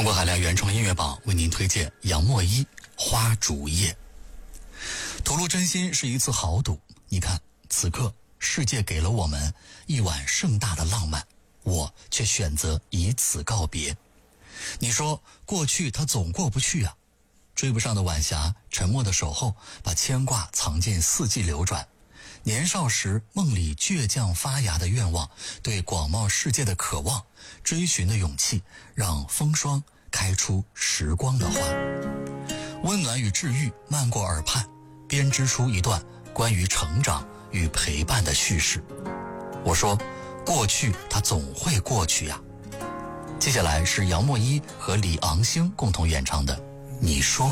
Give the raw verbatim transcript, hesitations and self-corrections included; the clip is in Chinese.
中国海量原创音乐榜为您推荐杨莫依《花烛夜》。吐露真心是一次豪赌，你看，此刻世界给了我们一碗盛大的浪漫，我却选择以此告别。你说过去它总过不去啊，追不上的晚霞，沉默的守候，把牵挂藏进四季流转。年少时梦里倔强发芽的愿望，对广袤世界的渴望，追寻的勇气，让风霜开出时光的花。温暖与治愈漫过耳畔，编织出一段关于成长与陪伴的叙事。我说过去它总会过去呀。接下来是杨莫依和李昂星共同演唱的《你说》。